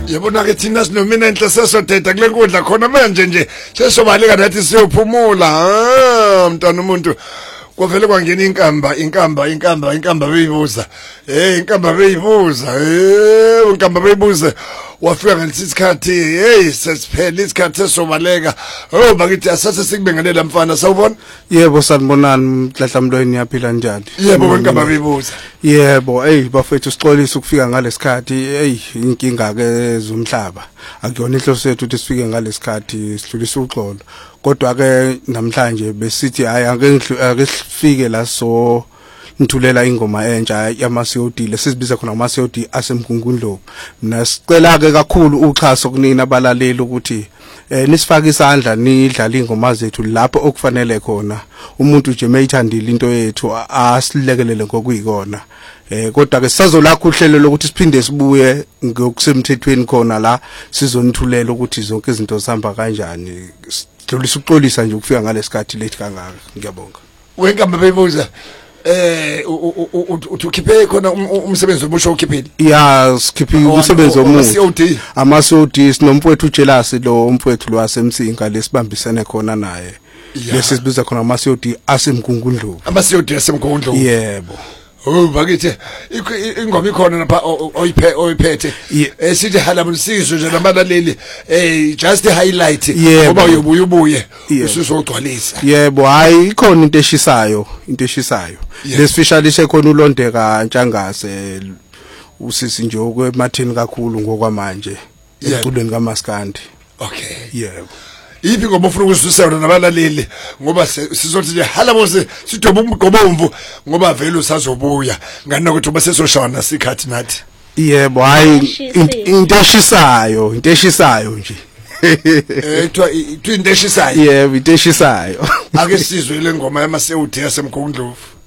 Yabona ke thina sinomina enhle sesodeda kule nkundla khona manje nje sesobaleka nathi siyophumula mntana umuntu kwavele kwangena inkamba beyibuza inkamba beyibuza wafika ngalesikhathi sesiphela isikhathi sesobaleka bakithi asase sikubengelela mfana sawubona yebo sanibonani mdladlamlweni yaphila njani yebo inkamba beyibuza yebo bafethu sixolisa ukufika ngalesikhathi inkinga ke zomhlaba akuyona inhloso yethu ukuthi sifike ngalesikhathi sidlulisa uxolo kodwa ke namhlanje besithi hayi ake sifike la so ngithulela ingoma entsha yamaCOD lesizibiza khona amaCOD asemgungundlovu mina sicela ke kakhulu uchaso kunina abalaleli ukuthi nisifake isandla nidlala ingoma zethu lapho okufanele khona umuntu nje mayithandile into yethu asilekelele ngokuyikona kodwa ke sisazolakha uhlelo lokuthi siphinde sibuye ngokusemthethweni khona la sizonithulela ukuthi zonke izinto zihamba kanjani sidlulisa uxolisa nje ukufika ngalesikhathi lethi kangaka ngiyabonga wenkamba beyibuza ukhiphe khona umsebenzi omusho ukhiphile sikhiphe umsebenzi omusha amaCOD sinomfowethu uJealous lo umfowethu lo wasemsinga lesibambisene khona naye lesizibiza khona amaCOD asemgungundlovu amaCOD asemgungundlovu yebo bakithi ingoma ikhona lapha oyiphethe sithi halabulisizo nje nabalaleli just highlight ngoba ubuye usuzogcwalisa yebo hayi ikhona into eshisayo lesifishali sekhona uLondeka Ntshangase usisi nje okwemathini kakhulu ngokwamanje eculweni kaMaskandi okay yebo ipi ngoba ufuna ukuzwisela nabalaleli ngoba sizothi nje halabose sidoba umgobomvu ngoba vele usazobuya ngani ukuthi uba sesoshana sikhathi nathi yebo hayi into eshisayo nje etwa into eshisayo yebo into eshisayo ake sizwe le ngoma yamaCOD yasemgungundlovu